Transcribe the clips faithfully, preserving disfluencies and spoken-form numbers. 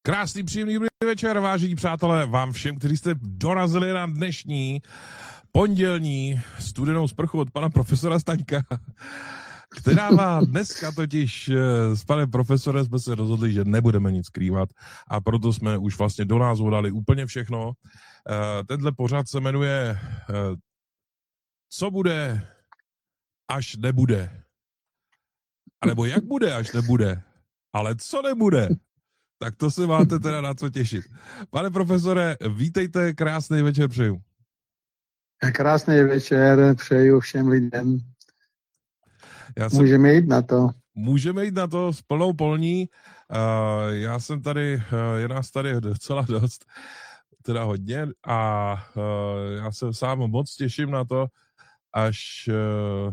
Krásný, příjemný dobrý večer, vážení přátelé, vám všem, kteří jste dorazili na dnešní pondělní studenou sprchu od pana profesora Staňka, která má dneska totiž s panem profesorem jsme se rozhodli, že nebudeme nic skrývat a proto jsme už vlastně do názvu dali úplně všechno. Tenhle pořad se jmenuje Co bude, až nebude. A nebo jak bude, až nebude. Ale co nebude? Tak to se máte teda na co těšit. Pane profesore, vítejte, krásný večer přeju. Krásný večer přeju všem lidem. Já jsem, můžeme jít na to. Můžeme jít na to s plnou polní. Uh, já jsem tady, uh, je nás tady docela dost, teda hodně a uh, já se sám moc těším na to, až uh,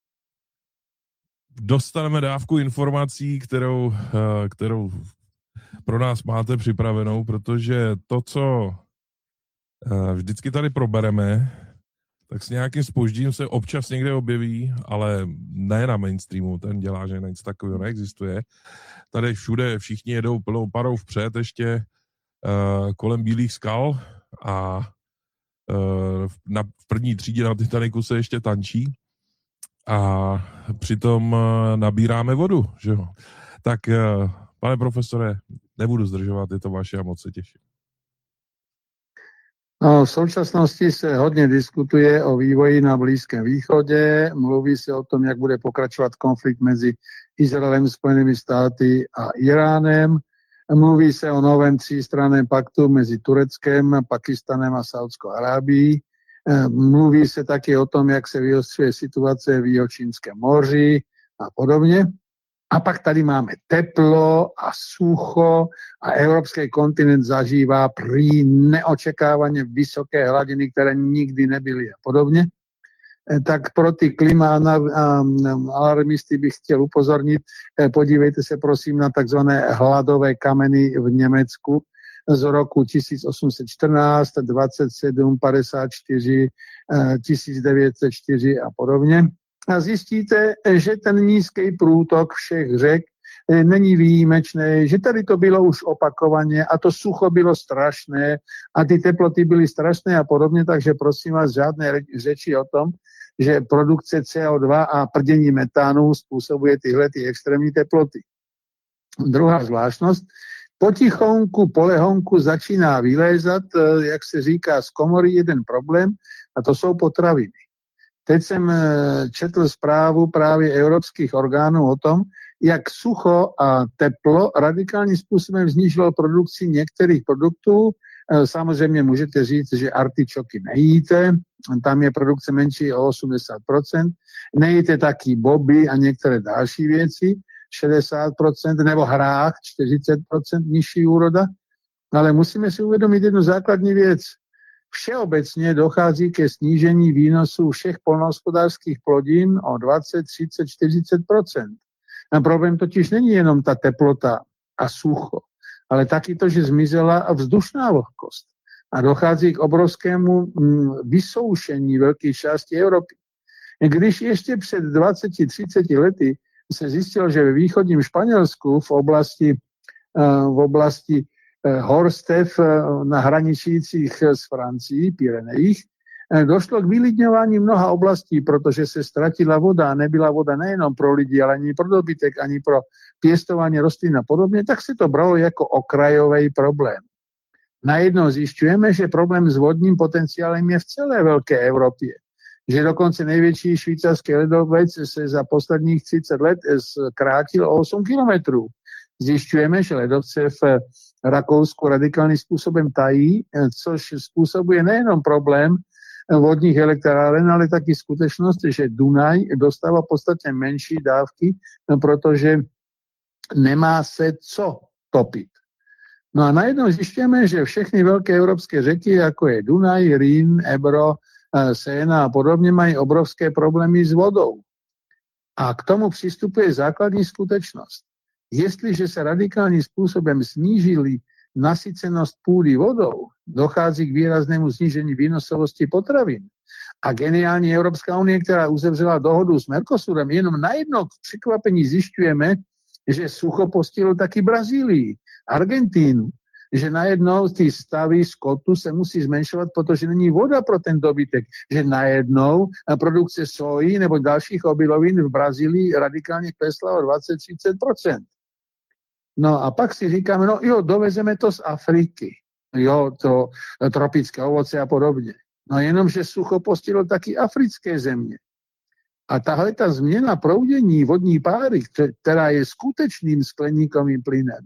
dostaneme dávku informací, kterou, uh, kterou pro nás máte připravenou, protože to, co uh, vždycky tady probereme, tak s nějakým zpožděním se občas někde objeví, ale ne na mainstreamu, ten dělá, že nic takového neexistuje. Tady všude všichni jedou plnou parou vpřed ještě uh, kolem Bílých skal a uh, na, v první třídě na Titaniku se ještě tančí a přitom uh, nabíráme vodu, že jo. Tak, uh, pane profesore, nebudu zdržovat, je to vaše a moc se těším. No, v současnosti se hodně diskutuje o vývoji na Blízkém východě, mluví se o tom, jak bude pokračovat konflikt mezi Izraelem, Spojenými státy a Iránem, mluví se o novém třístranném paktu mezi Tureckem, Pakistanem a Saudskou Arábií, mluví se taky o tom, jak se vyostřuje situace v Jihočínském moři a podobně. A pak tady máme teplo a sucho a evropský kontinent zažívá prý neočekávaně vysoké hladiny, které nikdy nebyly a podobně. Tak pro ty klima alarmisty bych chtěl upozornit, podívejte se prosím na takzvané hladové kameny v Německu z roku tisíc osm set čtrnáct, dvacet sedm, padesát čtyři, tisíc devět set čtyři a podobně. A zjistíte, že ten nízký průtok všech řek není výjimečný, že tady to bylo už opakovaně a to sucho bylo strašné a ty teploty byly strašné a podobně, takže prosím vás, žádné řeči o tom, že produkce C O dva a prdění metánu způsobuje tyhle ty extrémní teploty. Druhá zvláštnost, potichonku, polehonku začíná vylézat, jak se říká, z komory jeden problém a to jsou potraviny. Teď jsem četl zprávu právě evropských orgánů o tom, jak sucho a teplo radikálním způsobem znížilo produkci některých produktů. Samozřejmě můžete říct, že artičoky nejíte, tam je produkce menší o osmdesát procent. Nejíte taky boby a některé další věci, šedesát procent, nebo hrách, čtyřicet procent nižší úroda. Ale musíme si uvědomit jednu základní věc. Všeobecně dochází ke snížení výnosů všech poľnohospodárských plodín o dvacet, třicet, čtyřicet procent. A problém totiž není jenom ta teplota a sucho, ale taky to, že zmizela vzdušná vlhkost. A dochází k obrovskému vysoušení velké části Evropy. Když ještě před dvacet třicet lety se zjistilo, že ve východním Španělsku v oblasti, v oblasti horstev na hraničících s Francií, Pyrenejích, došlo k vylidňování mnoha oblastí, protože se ztratila voda a nebyla voda nejenom pro lidi, ale ani pro dobytek, ani pro pěstování rostlin a podobně, tak se to bralo jako okrajový problém. Najednou zjišťujeme, že problém s vodním potenciálem je v celé velké Evropě. Že dokonce největší švýcarský ledovec se za posledních třicet let zkrátil o osm kilometrů. Zjišťujeme, že ledovce v Rakousku radikálním způsobem tají, což způsobuje nejenom problém vodních elektráren, ale taky skutečnost, že Dunaj dostává podstatně menší dávky, protože nemá se co topit. No a najednou zjišťujeme, že všechny velké evropské řeky, jako je Dunaj, Rýn, Ebro, Séna a podobně, mají obrovské problémy s vodou. A k tomu přistupuje základní skutečnost. Jestliže se radikálním způsobem snížili nasycenost půdy vodou, dochází k výraznému snížení výnosovosti potravin. A geniální Evropská unie, která uzavřela dohodu s Mercosurem, jenom najednou k překvapení zjišťujeme, že sucho postihlo taky Brazílii, Argentínu, že najednou ty stavy skotu se musí zmenšovat, protože není voda pro ten dobytek. Že najednou produkce soji nebo dalších obilovin v Brazílii radikálně klesla o dvacet až třicet procent. No a pak si říkáme, no jo, dovezeme to z Afriky. Jo, to tropické ovoce a podobně. No jenom, že sucho postihlo taky africké země. A tahle ta změna proudění vodní páry, která je skutečným skleníkovým plynem,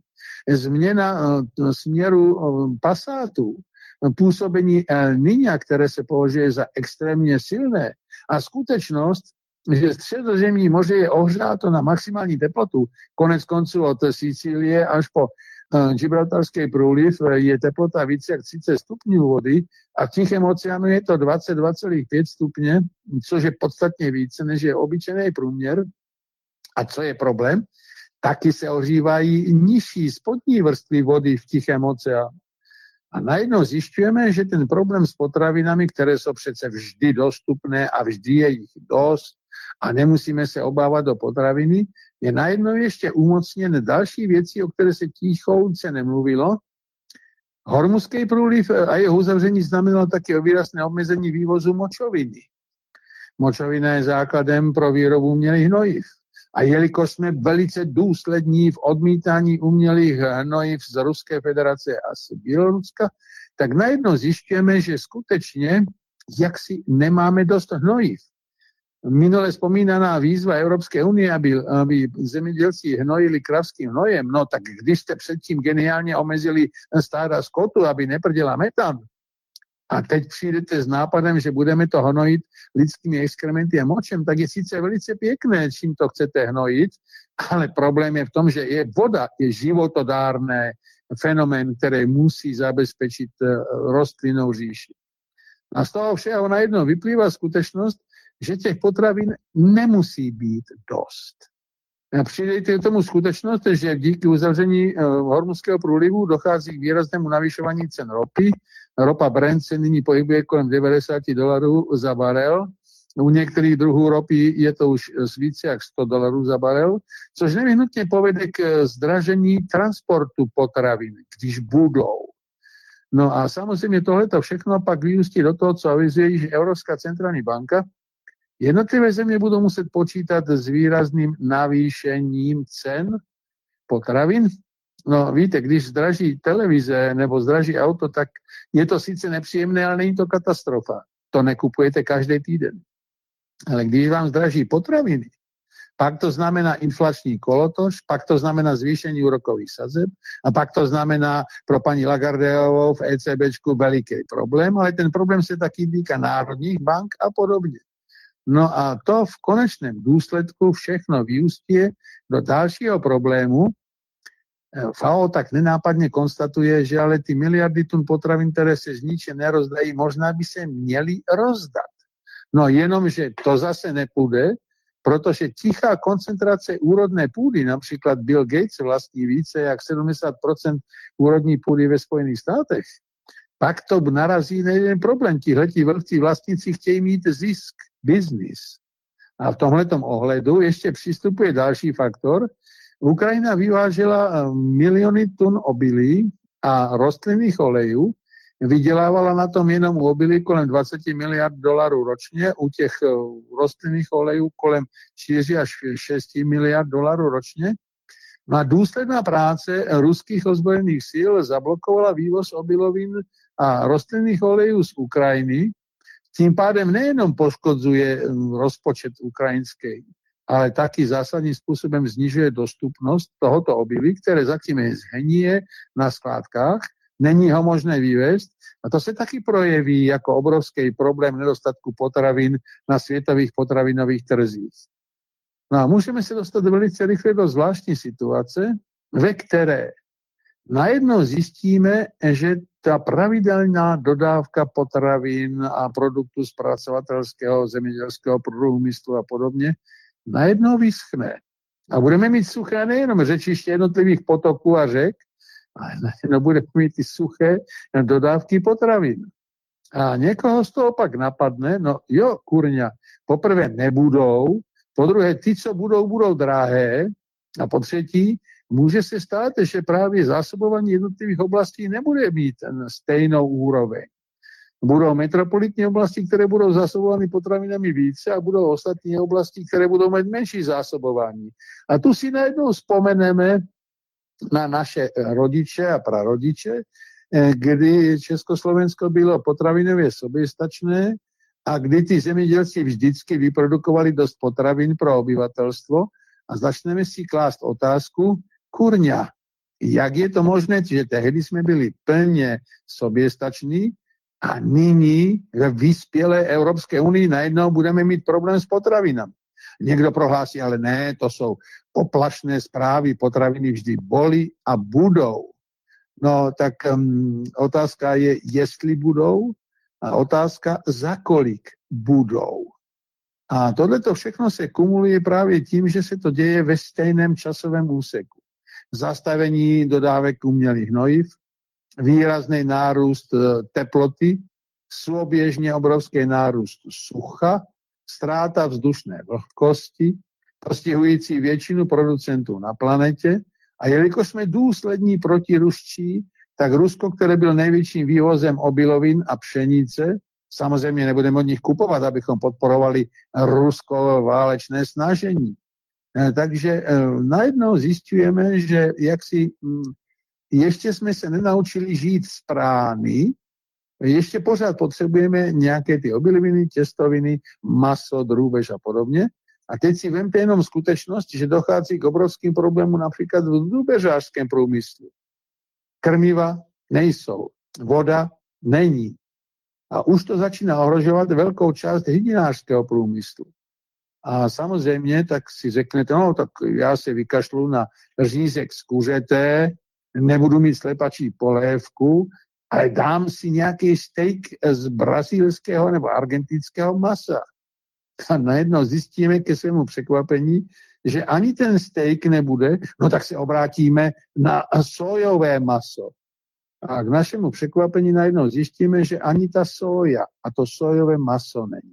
změna uh, směru uh, pasátů, působení El Niña, které se považuje za extrémně silné, a skutečnost, že středozemní moře je ohřáto na maximální teplotu, konec konců od Sicílie až po uh, Gibraltarský průliv je teplota více jak třicet stupňů vody a v Tichém oceánu je to dvacet dva celá pět stupně, což je podstatně více, než je obyčejný průměr. A co je problém? Taky se ohřívají nižší spodní vrstvy vody v Tichém oceánu. A najednou zjišťujeme, že ten problém s potravinami, které jsou přece vždy dostupné a vždy je jich dost a nemusíme se obávat o potraviny, je najednou ještě umocněn další věci, o které se tichouce nemluvilo. Hormuzský průliv a jeho uzavření znamenalo také výrazné omezení vývozu močoviny. Močovina je základem pro výrobu umělých hnojiv. A jelikož jsme velice důslední v odmítání umělých hnojiv z Ruské federace a z Běloruska, tak najednou zjišťujeme, že skutečně jaksi nemáme dost hnojiv. Minule vzpomínaná výzva Evropské unie, aby, aby zemědělci hnojili kravským hnojem, no tak když jste předtím geniálně omezili stáda skotu, aby neprděla metan, a teď přijdete s nápadem, že budeme to hnojit lidskými exkrementy a močem, tak je sice velice pěkné, čím to chcete hnojit, ale problém je v tom, že je voda je životodárný fenomén, který musí zabezpečit rostlinnou říši. A z toho všeho najednou vyplývá skutečnost, že těch potravin nemusí být dost. A přidejte k tomu skutečnost, že díky uzavření Hormuzského průlivu dochází k výraznému navyšování cen ropy. Ropa Brent se nyní pohybuje kolem devadesát dolarů za barel. U některých druhů ropy je to už z více jak sto dolarů za barel, což nevyhnutně povede k zdražení transportu potravin, když budou. No a samozřejmě tohleto všechno pak vyústí do toho, co avizuje, že Evropská centrální banka. Jednotlivé země budou muset počítat s výrazným navýšením cen potravin. No víte, když zdraží televize nebo zdraží auto, tak je to sice nepříjemné, ale není to katastrofa. To nekupujete každý týden. Ale když vám zdraží potraviny, pak to znamená inflační kolotoč, pak to znamená zvýšení úrokových sazeb a pak to znamená pro paní Lagardeovou v ECBčku veliký problém, ale ten problém se taky týká národních bank a podobně. No a to v konečném důsledku všechno vyústí do dalšího problému. F A O tak nenápadně konstatuje, že ale ty miliardy tun potravin, které se z niče nerozdají, možná by se měly rozdat. No jenom, že to zase nepůjde, protože tichá koncentrace úrodné půdy, například Bill Gates vlastní více jak sedmdesát procent úrodní půdy ve Spojených státech, pak to narazí na jeden problém. Tihleti velcí vlastníci chtějí mít zisk, biznis. A v tomhletom ohledu ještě přistupuje další faktor. Ukrajina vyvážela miliony tun obilí a rostlinných olejů, vydělávala na tom jenom u obilí kolem dvacet miliard dolarů ročně, u těch rostlinných olejů kolem čtyři až šest miliard dolarů ročně. No a důsledná práce ruských ozbrojených sil zablokovala vývoz obilovin a rostlinných olejů z Ukrajiny. Tím pádem nejenom poškodzuje rozpočet ukrajinský, ale taky zásadním způsobem znižuje dostupnost tohoto obilí, které zatím zhníje na skládkách, není ho možné vyvést a to se taky projeví jako obrovský problém nedostatku potravin na světových potravinových trzích. No a můžeme se dostat velice rychle do zvláštní situace, ve které najednou zjistíme, že ta pravidelná dodávka potravin a produktů zpracovatelského zemědělského průmyslu a podobně najednou vyschne. A budeme mít suché nejenom řečiště jednotlivých potoků a řek, ale najednou budeme mít i suché dodávky potravin. A někoho z toho pak napadne, no jo, kurňa, poprvé nebudou, po druhé ty, co budou, budou drahé a po třetí, může se stát, že právě zásobování jednotlivých oblastí nebude mít stejnou úroveň. Budou metropolitní oblasti, které budou zásobovány potravinami více a budou ostatní oblasti, které budou mít menší zásobování. A tu si najednou vzpomeneme na naše rodiče a prarodiče, kdy Československo bylo potravinově soběstačné a kdy ty zemědělci vždycky vyprodukovali dost potravin pro obyvatelstvo a začneme si klást otázku, kurňa, jak je to možné, že tehdy jsme byli plně soběstační a nyní ve vyspělé Evropské unii najednou budeme mít problém s potravinami. Někdo prohlásí, ale ne, to jsou poplašné zprávy, potraviny vždy boli a budou. No tak um, otázka je, jestli budou a otázka, za kolik budou. A tohleto všechno se kumuluje právě tím, že se to děje ve stejném časovém úseku. Zastavení dodávek umělých hnojiv, výrazný nárůst teploty, souběžně obrovský nárůst sucha, ztráta vzdušné vlhkosti, postihující většinu producentů na planetě. A jelikož jsme důslední protiruští, tak Rusko, které byl největším vývozem obilovin a pšenice, samozřejmě nebudeme od nich kupovat, abychom podporovali rusko válečné snažení. Takže najednou zjišťujeme, že jaksi ještě jsme se nenaučili žít z prány, ještě pořád potřebujeme nějaké ty obiloviny, těstoviny, maso, drůbež a podobně. A teď si vemte jenom skutečnost, že dochází k obrovským problémům například v drůbežářském průmyslu. Krmiva nejsou, voda není. A už to začíná ohrožovat velkou část hydinářského průmyslu. A samozřejmě tak si řeknete, no tak já se vykašlu na řízek z kuřete, nebudu mít slepačí polévku, ale dám si nějaký steak z brazilského nebo argentinského masa. A najednou zjistíme ke svému překvapení, že ani ten steak nebude, no tak se obrátíme na sojové maso. A k našemu překvapení najednou zjistíme, že ani ta soja a to sojové maso není.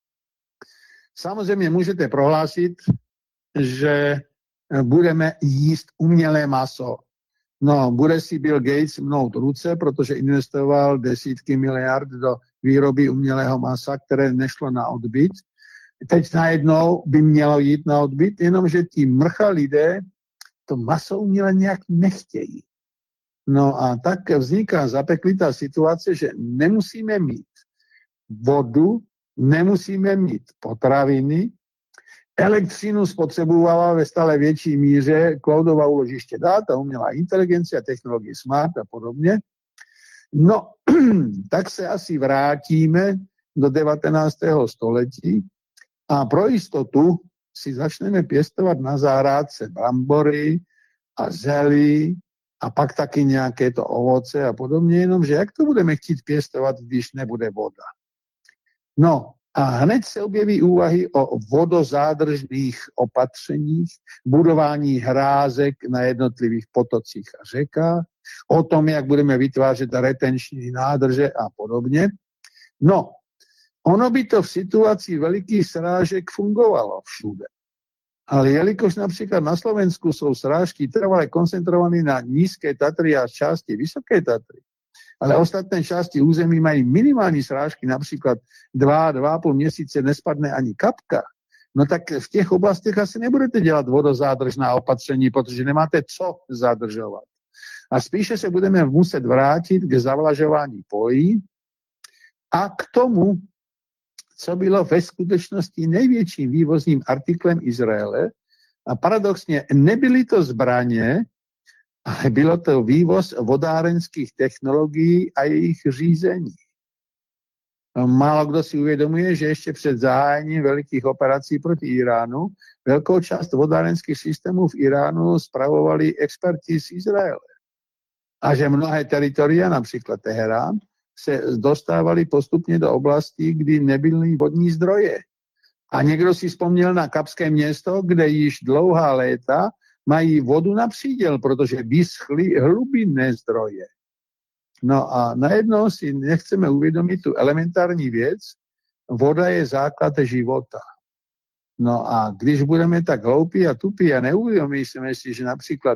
Samozřejmě můžete prohlásit, že budeme jíst umělé maso. No, bude si Bill Gates mnout ruce, protože investoval desítky miliard do výroby umělého masa, které nešlo na odbyt. Teď najednou by mělo jít na odbyt, jenomže ti mrcha lidé to maso uměle nějak nechtějí. No a tak vzniká zapeklitá situace, že nemusíme mít vodu, nemusíme mít potraviny, elektřinu spotřebovala ve stále větší míře cloudová úložiště dat a umělá inteligence, technologie smart a podobně. No, tak se asi vrátíme do devatenáctého století a pro jistotu si začneme pěstovat na zahrádce brambory a zelí a pak taky nějaké to ovoce a podobně, jenomže jak to budeme chtít pěstovat, když nebude voda? No a hned se objeví úvahy o vodozádržných opatřeních, budování hrázek na jednotlivých potocích a řekách, o tom, jak budeme vytvářet retenční nádrže a podobně. No, ono by to v situaci velikých srážek fungovalo všude. Ale jelikož například na Slovensku jsou srážky trvale koncentrované na nízké Tatry a části vysoké Tatry, ale ostatné části území mají minimální srážky, například dva, dva a půl měsíce nespadne ani kapka, no tak v těch oblastech asi nebudete dělat vodozádržná opatření, protože nemáte co zadržovat. A spíše se budeme muset vrátit k zavlažování polí a k tomu, co bylo ve skutečnosti největším vývozním artiklem Izraele. A paradoxně nebyly to zbraně, ale bylo to vývoz vodárenských technologií a jejich řízení. Málo kdo si uvědomuje, že ještě před zahájením velikých operací proti Iránu velkou část vodárenských systémů v Iránu spravovali experti z Izraele. A že mnohé teritoria, například Teherán, se dostávali postupně do oblastí, kdy nebyly vodní zdroje. A někdo si vzpomněl na Kapské město, kde již dlouhá léta mají vodu na příděl, protože vyschly hlubinné zdroje. No a najednou si nechceme uvědomit tu elementární věc, voda je základ života. No a když budeme tak hloupí a tupí a neuvědomíme si, že například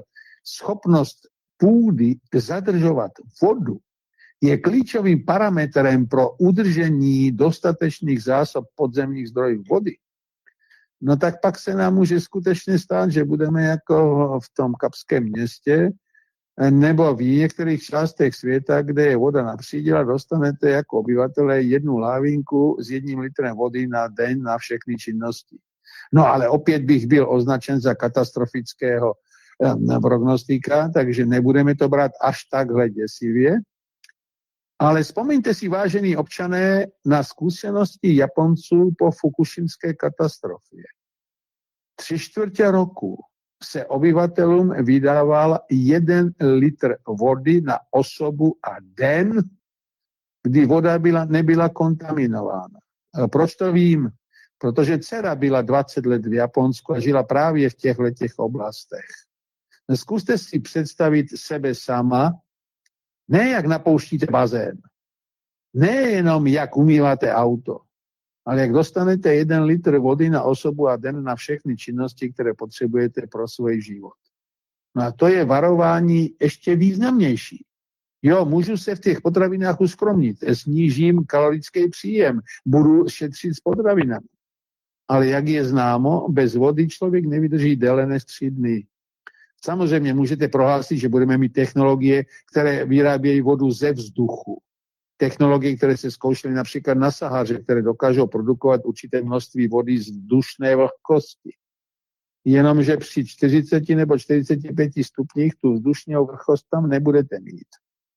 schopnost půdy zadržovat vodu je klíčovým parametrem pro udržení dostatečných zásob podzemních zdrojů vody, no tak pak se nám může skutečně stát, že budeme jako v tom Kapském městě nebo v některých částech světa, kde je voda na příděl, dostanete jako obyvatelé jednu lávinku s jedním litrem vody na den na všechny činnosti. No ale opět bych byl označen za katastrofického prognostika, takže nebudeme to brát až takhle děsivě. Ale vzpomeňte si, vážení občané, na zkušenosti Japonců po fukušimské katastrofě. Tři čtvrtě roku se obyvatelům vydával jeden litr vody na osobu a den, kdy voda byla, nebyla kontaminována. A proč to vím? Protože dcera byla dvacet let v Japonsku a žila právě v těchto těch oblastech. Zkuste si představit sebe sama, ne jak napouštíte bazén, ne jenom jak umýváte auto, ale jak dostanete jeden litr vody na osobu a den na všechny činnosti, které potřebujete pro svůj život. No a to je varování ještě významnější. Jo, můžu se v těch potravinách uskromnit, snížím kalorický příjem, budu šetřit s potravinami. Ale jak je známo, bez vody člověk nevydrží déle než tři dny. Samozřejmě můžete prohlásit, že budeme mít technologie, které vyrábějí vodu ze vzduchu. Technologie, které se zkoušely například na Sahaře, které dokážou produkovat určité množství vody z vzdušné vlhkosti. Jenomže při čtyřiceti nebo čtyřiceti pěti stupních tu vzdušnou vlhkost tam nebudete mít.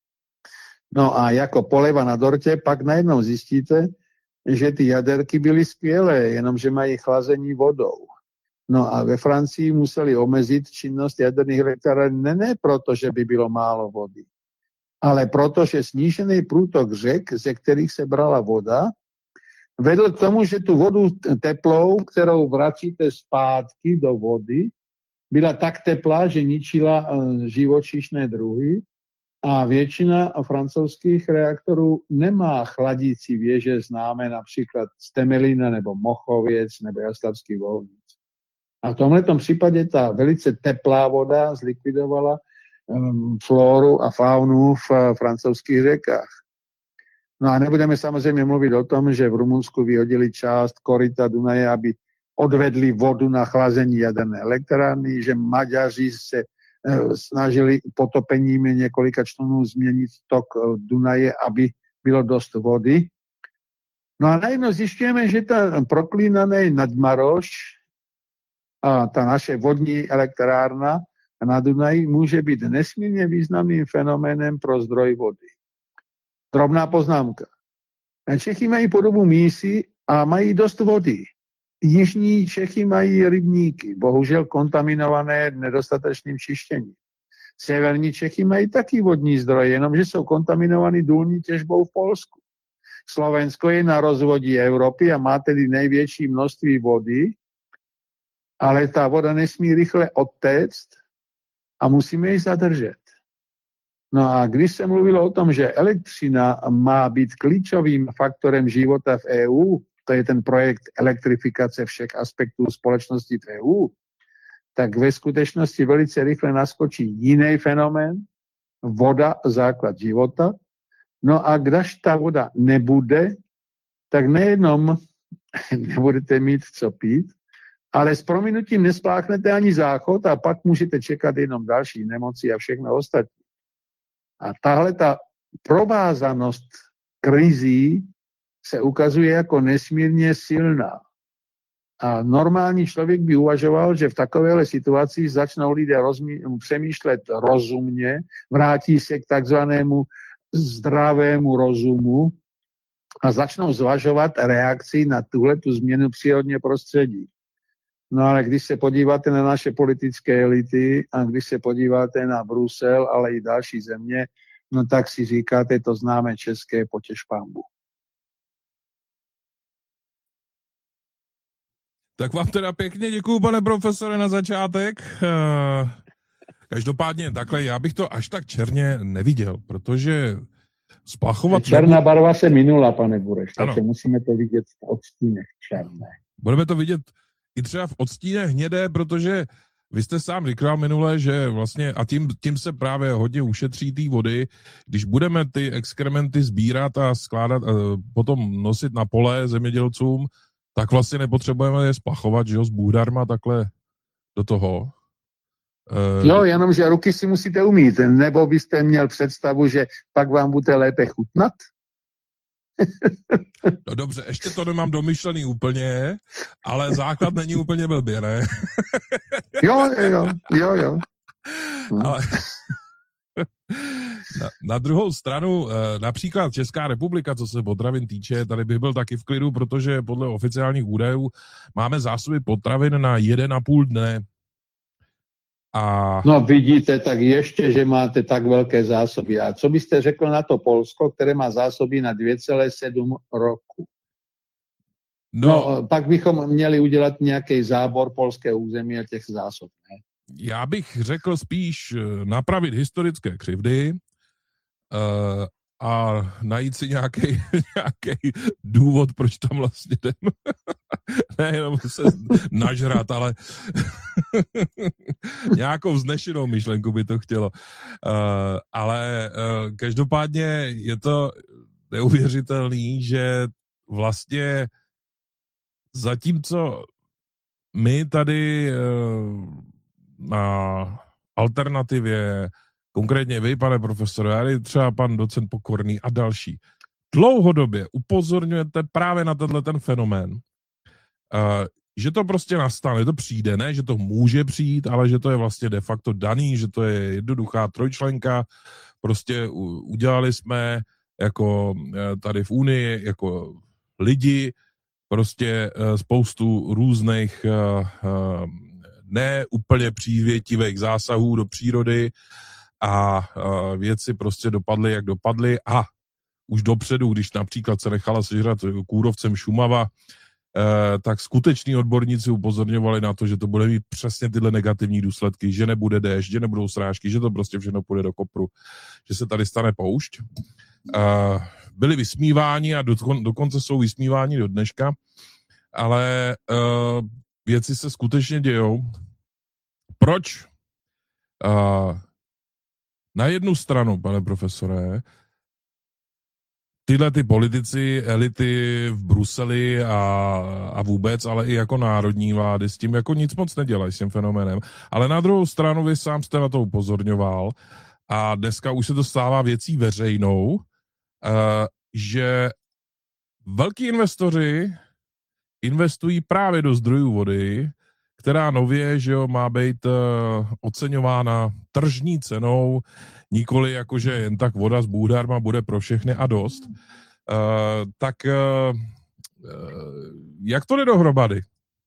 No a jako poleva na dortě pak najednou zjistíte, že ty jaderky byly skvělé, jenomže mají chlazení vodou. No a ve Francii museli omezit činnost jaderných elektráren ne, ne proto, že by bylo málo vody, ale proto, že snížený průtok řek, ze kterých se brala voda, vedl k tomu, že tu vodu teplou, kterou vracíte zpátky do vody, byla tak teplá, že ničila živočišné druhy a většina francouzských reaktorů nemá chladící věže známé například z Temelína nebo Mochověc nebo Jaslavský Volnic. A v tomhletom případě ta velice teplá voda zlikvidovala um, floru a faunu v francouzských řekách. No a nebudeme samozřejmě mluvit o tom, že v Rumunsku vyhodili část koryta Dunaje, aby odvedli vodu na chlazení jaderné elektrárny, že Maďaři se uh, snažili potopením několika člunů změnit tok Dunaje, aby bylo dost vody. No a najednou zjišťujeme, že ta proklínaný Nadmaroš a ta naše vodní elektrárna na Dunaji může být nesmírně významným fenoménem pro zdroj vody. Drobná poznámka. Čechy mají podobu mísy a mají dost vody. Jižní Čechy mají rybníky, bohužel kontaminované nedostatečným čištěním. Severní Čechy mají taky vodní zdroje, jenomže jsou kontaminovaný důlní těžbou v Polsku. Slovensko je na rozvodí Evropy a má tedy největší množství vody, ale ta voda nesmí rychle odtéct a musíme ji zadržet. No a když se mluvilo o tom, že elektřina má být klíčovým faktorem života v E U, to je ten projekt elektrifikace všech aspektů společnosti v E U, tak ve skutečnosti velice rychle naskočí jiný fenomén, voda, základ života. No a když ta voda nebude, tak nejenom nebudete mít co pít, ale s prominutím nespláchnete ani záchod a pak můžete čekat jenom další nemoci a všechno ostatní. A tahle ta provázanost krizí se ukazuje jako nesmírně silná. A normální člověk by uvažoval, že v takovéhle situaci začnou lidé rozmí- přemýšlet rozumně, vrátí se k takzvanému zdravému rozumu a začnou zvažovat reakci na tuhletu změnu přírodního prostředí. No ale když se podíváte na naše politické elity a když se podíváte na Brusel, ale i další země, no tak si říkáte, to známe české potěš pánbu. Tak vám teda pěkně děkuju, pane profesore, na začátek. Každopádně takhle, já bych to až tak černě neviděl, protože splachovat... Černá nebude... barva se minula, pane Bureš, takže musíme to vidět v odstínech černé. Budeme to vidět i třeba v odstínech hnědé, protože vy jste sám říkal minule, že vlastně, a tím, tím se právě hodně ušetří té vody, když budeme ty exkrementy sbírat a skládat, a potom nosit na pole zemědělcům, tak vlastně nepotřebujeme je splachovat, že jo, s bůhdarma takhle do toho. Jo, jenomže ruky si musíte umít, nebo byste měl představu, že pak vám bude lépe chutnat? No dobře, ještě to nemám domyšlený úplně, ale základ není úplně blbě, ne? Jo, jo, jo, jo. Ale na, na druhou stranu, například Česká republika, co se potravin týče, tady bych byl taky v klidu, protože podle oficiálních údajů máme zásoby potravin na jeden a půl dne. A... No vidíte, tak ještě, že máte tak velké zásoby. A co byste řekl na to Polsko, které má zásoby na dvě celé sedm roku? No, no pak bychom měli udělat nějaký zábor polského území a těch zásob, ne? Já bych řekl spíš napravit historické křivdy uh, a najít si nějaký, nějaký důvod, proč tam vlastně jdeme. Ne jenom se nažrat, ale nějakou vznešenou myšlenku by to chtělo. Uh, ale uh, každopádně je to neuvěřitelný, že vlastně zatímco my tady uh, na alternativě, konkrétně vy, pane profesore, ale třeba pan docent Pokorný a další, dlouhodobě upozorňujete právě na tenhle ten fenomén, uh, že to prostě nastane, to přijde, ne, že to může přijít, ale že to je vlastně de facto daný, že to je jednoduchá trojčlenka, prostě udělali jsme jako tady v Unii, jako lidi, prostě spoustu různých ne úplně přívětivých zásahů do přírody a věci prostě dopadly, jak dopadly a už dopředu, když například se nechala sežrat kůrovcem Šumava, tak skuteční odborníci upozorňovali na to, že to bude mít přesně tyhle negativní důsledky, že nebude déšť, že nebudou srážky, že to prostě všechno půjde do kopru, že se tady stane poušť. Byli vysmíváni a dokonce jsou vysmíváni do dneška, ale věci se skutečně dějou. Proč? Na jednu stranu, pane profesore, tyhle ty politici, elity v Bruseli a, a vůbec, ale i jako národní vlády s tím jako nic moc nedělají s tím fenoménem. Ale na druhou stranu vy sám jste na to upozorňoval a dneska už se to stává věcí veřejnou, uh, že velký investoři investují právě do zdrojů vody, která nově, že jo, má být uh, oceňována tržní cenou, nikoli jakože jen tak voda s bůhdarma bude pro všechny a dost. Uh, tak uh, jak to jde dohromady?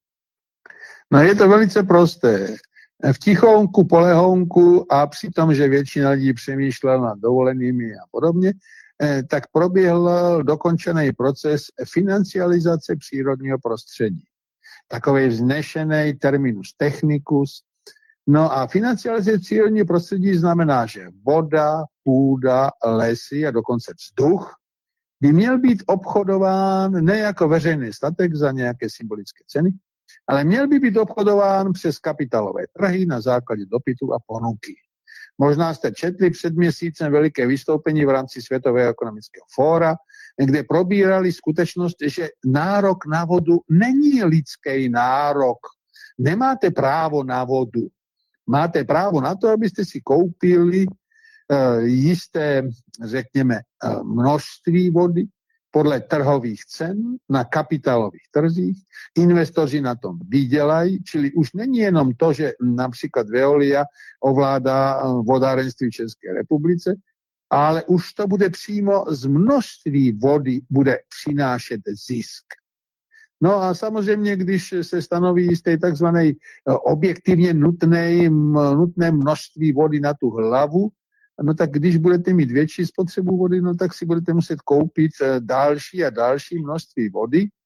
No je to velice prosté. V tichonku, polehonku a při tom, že většina lidí přemýšlela nad dovolenými a podobně, eh, tak proběhl dokončený proces financializace přírodního prostředí. Takový vznešený terminus technicus. No a financializace přírodního prostředí znamená, že voda, půda, lesy a dokonce vzduch by měl být obchodován ne jako veřejný statek za nějaké symbolické ceny, ale měl by být obchodován přes kapitálové trhy na základě dopytu a ponuky. Možná jste četli před měsícem veliké vystoupení v rámci Světového ekonomického fóra, kde probírali skutečnost, že nárok na vodu není lidský nárok. Nemáte právo na vodu. Máte právo na to, abyste si koupili uh, jisté, řekněme, uh, množství vody podle trhových cen na kapitálových trzích. Investoři na tom vydělají, čili už není jenom to, že například Veolia ovládá uh, vodárenství v České republice, ale už to bude přímo z množství vody bude přinášet zisk. No a samozřejmě, když se stanoví jisté takzvané objektivně nutné, nutné množství vody na tu hlavu, no tak když budete mít větší spotřebu vody, no tak si budete muset koupit další a další množství vody